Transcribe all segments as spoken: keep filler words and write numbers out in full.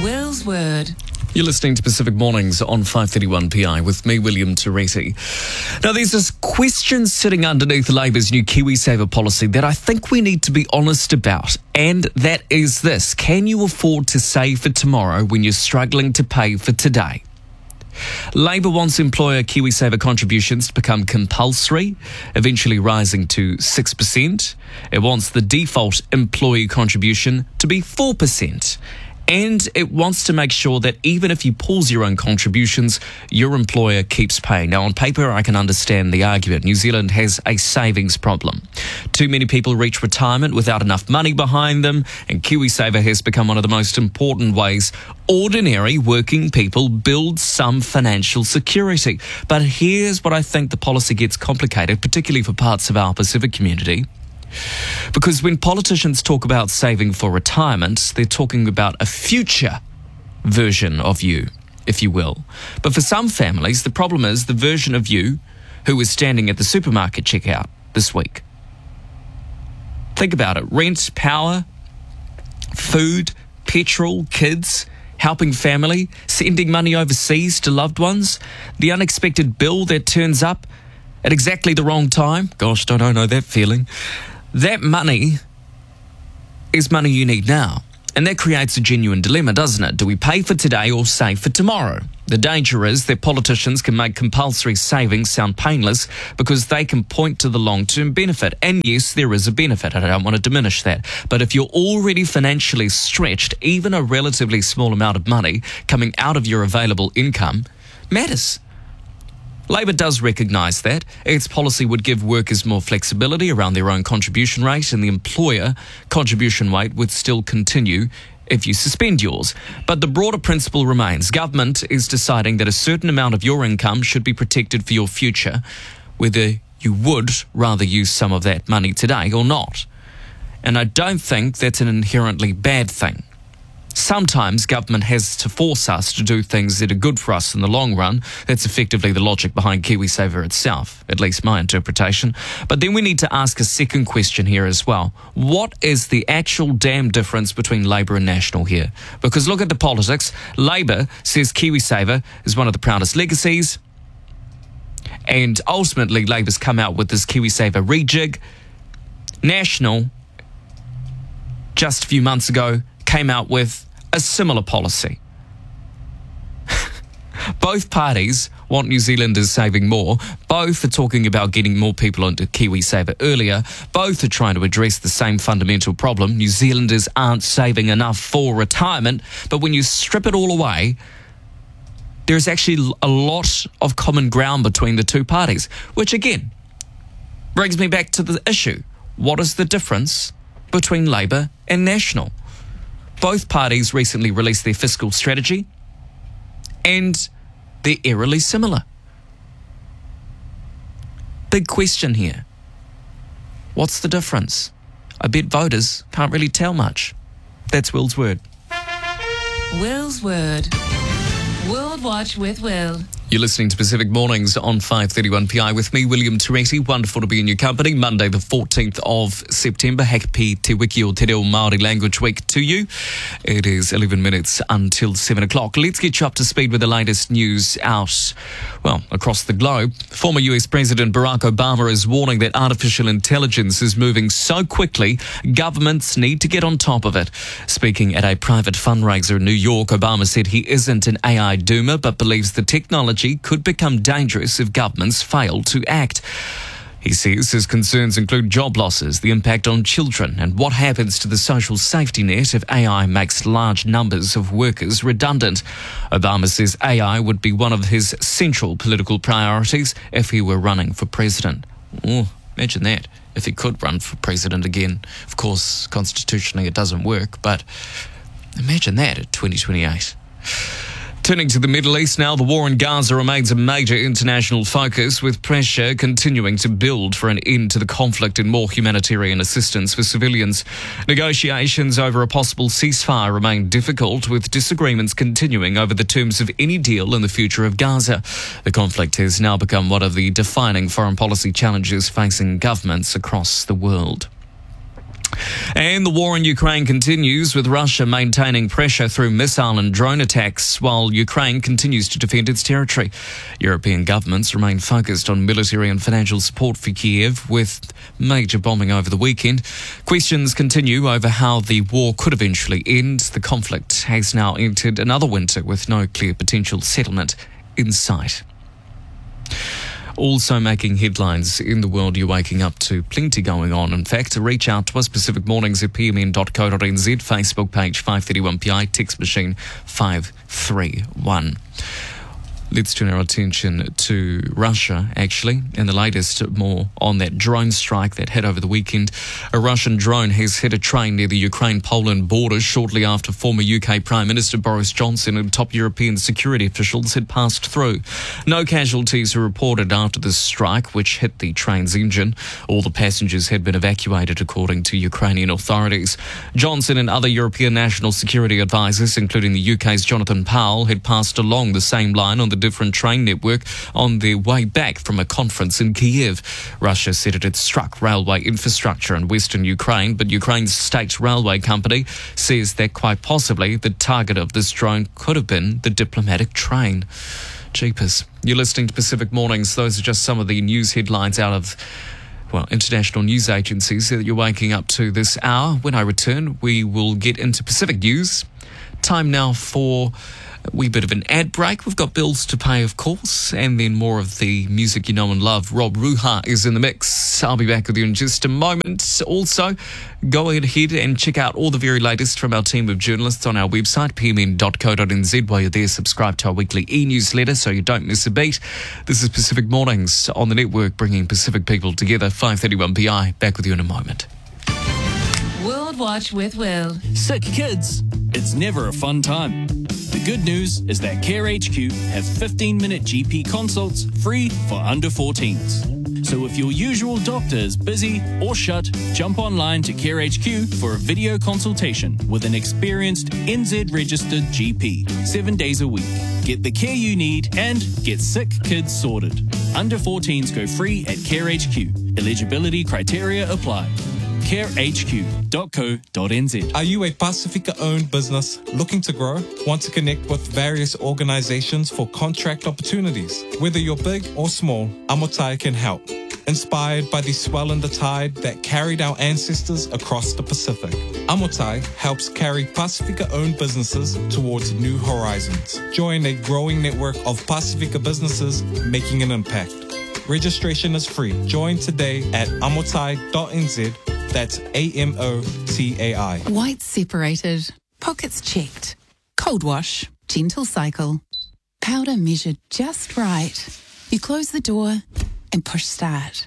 Will's Word. You're listening to Pacific Mornings on five thirty-one P I with me, William Turetti. Now, there's this question sitting underneath Labour's new KiwiSaver policy that I think we need to be honest about, and that is this. Can you afford to save for tomorrow when you're struggling to pay for today? Labor wants employer KiwiSaver contributions to become compulsory, eventually rising to six percent. It wants the default employee contribution to be four percent. And it wants to make sure that even if you pause your own contributions, your employer keeps paying. Now, on paper, I can understand the argument. New Zealand has a savings problem. Too many people reach retirement without enough money behind them, and KiwiSaver has become one of the most important ways ordinary working people build some financial security. But here's what I think the policy gets complicated, particularly for parts of our Pacific community. Because when politicians talk about saving for retirement, they're talking about a future version of you, if you will. But for some families, the problem is the version of you who is standing at the supermarket checkout this week. Think about it. Rent, power, food, petrol, kids, helping family, sending money overseas to loved ones, the unexpected bill that turns up at exactly the wrong time. Gosh, don't I know that feeling. That money is money you need now. And that creates a genuine dilemma, doesn't it? Do we pay for today or save for tomorrow? The danger is that politicians can make compulsory savings sound painless because they can point to the long-term benefit. And yes, there is a benefit. I don't want to diminish that. But if you're already financially stretched, even a relatively small amount of money coming out of your available income matters. Labor does recognise that. Its policy would give workers more flexibility around their own contribution rate, and the employer contribution rate would still continue if you suspend yours. But the broader principle remains. Government is deciding that a certain amount of your income should be protected for your future, whether you would rather use some of that money today or not. And I don't think that's an inherently bad thing. Sometimes government has to force us to do things that are good for us in the long run. That's effectively the logic behind KiwiSaver itself, at least my interpretation. But then we need to ask a second question here as well. What is the actual damn difference between Labor and National here? Because look at the politics. Labor says KiwiSaver is one of the proudest legacies. And ultimately, Labor's come out with this KiwiSaver rejig. National, just a few months ago, came out with a similar policy. Both parties want New Zealanders saving more. Both are talking about getting more people onto KiwiSaver earlier. Both are trying to address the same fundamental problem. New Zealanders aren't saving enough for retirement. But when you strip it all away, there's actually a lot of common ground between the two parties, which again brings me back to the issue. What is the difference between Labor and National? Both parties recently released their fiscal strategy, and they're eerily similar. Big question here. What's the difference? I bet voters can't really tell much. That's Will's Word. Will's Word. World Watch with Will. You're listening to Pacific Mornings on five thirty-one P I with me, William Turetti. Wonderful to be in your company. Monday, the fourteenth of September. Happy Te Wiki o Te Reo Māori Language Week to you. It is eleven minutes until seven o'clock. Let's get you up to speed with the latest news out, well, across the globe. Former U S President Barack Obama is warning that artificial intelligence is moving so quickly, governments need to get on top of it. Speaking at a private fundraiser in New York, Obama said he isn't an A I doomer, but believes the technology could become dangerous if governments fail to act. He says his concerns include job losses, the impact on children, and what happens to the social safety net if A I makes large numbers of workers redundant. Obama says A I would be one of his central political priorities if he were running for president. Oh, imagine that, if he could run for president again. Of course, constitutionally it doesn't work, but imagine that at twenty twenty-eight. Turning to the Middle East now, the war in Gaza remains a major international focus, with pressure continuing to build for an end to the conflict and more humanitarian assistance for civilians. Negotiations over a possible ceasefire remain difficult, with disagreements continuing over the terms of any deal in the future of Gaza. The conflict has now become one of the defining foreign policy challenges facing governments across the world. And the war in Ukraine continues, with Russia maintaining pressure through missile and drone attacks while Ukraine continues to defend its territory. European governments remain focused on military and financial support for Kiev, with major bombing over the weekend. Questions continue over how the war could eventually end. The conflict has now entered another winter with no clear potential settlement in sight. Also making headlines in the world you're waking up to. Plenty going on. In fact, reach out to us, Pacific Mornings at p m n dot co dot n z, Facebook page five thirty-one P I, text machine five three one. Let's turn our attention to Russia, actually, and the latest more on that drone strike that hit over the weekend. A Russian drone has hit a train near the Ukraine-Poland border shortly after former U K Prime Minister Boris Johnson and top European security officials had passed through. No casualties were reported after the strike, which hit the train's engine. All the passengers had been evacuated, according to Ukrainian authorities. Johnson and other European national security advisors, including the U K's Jonathan Powell, had passed along the same line on the different train network on their way back from a conference in Kiev. Russia said it had struck railway infrastructure in western Ukraine, but Ukraine's state railway company says that quite possibly the target of this drone could have been the diplomatic train. Jeepers. You're listening to Pacific Mornings. Those are just some of the news headlines out of, well, international news agencies that you're waking up to this hour. When I return, we will get into Pacific news. Time now for a wee bit of an ad break. We've got bills to pay, of course, and then more of the music you know and love. Rob Ruha is in the mix. I'll be back with you in just a moment. Also, go ahead and check out all the very latest from our team of journalists on our website, p m n dot co dot n z. While you're there, subscribe to our weekly e-newsletter so you don't miss a beat. This is Pacific Mornings on the network, bringing Pacific people together. five thirty-one P I. Back with you in a moment. World Watch with Will. Sick kids. It's never a fun time. The good news is that Care H Q have fifteen minute G P consults free for under fourteens. So if your usual doctor is busy or shut, jump online to Care H Q for a video consultation with an experienced N Z-registered G P, seven days a week. Get the care you need and get sick kids sorted. Under fourteens go free at Care H Q. Eligibility criteria apply. care h q dot co dot n z. Are you a Pasifika-owned business looking to grow? Want to connect with various organizations for contract opportunities? Whether you're big or small, Amotai can help. Inspired by the swell in the tide that carried our ancestors across the Pacific, Amotai helps carry Pasifika-owned businesses towards new horizons. Join a growing network of Pasifika businesses making an impact. Registration is free. Join today at amotai dot n z. That's A M O T A I. Whites separated, pockets checked, cold wash, gentle cycle, powder measured just right. You close the door and push start.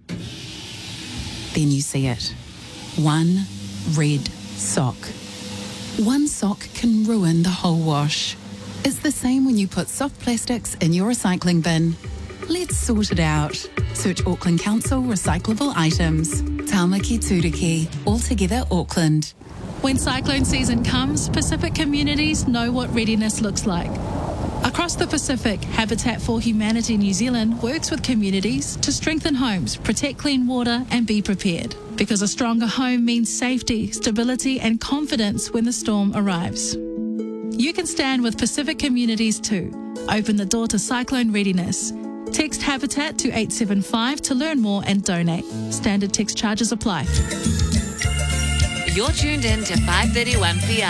Then you see it. One red sock. One sock can ruin the whole wash. It's the same when you put soft plastics in your recycling bin. Let's sort it out. Search Auckland Council recyclable items. Taumaki Turiki, altogether Auckland. When cyclone season comes, Pacific communities know what readiness looks like. Across the Pacific, Habitat for Humanity New Zealand works with communities to strengthen homes, protect clean water and be prepared. Because a stronger home means safety, stability and confidence when the storm arrives. You can stand with Pacific communities too. Open the door to cyclone readiness. Text Habitat to eight seven five to learn more and donate. Standard text charges apply. You're tuned in to five thirty-one P I.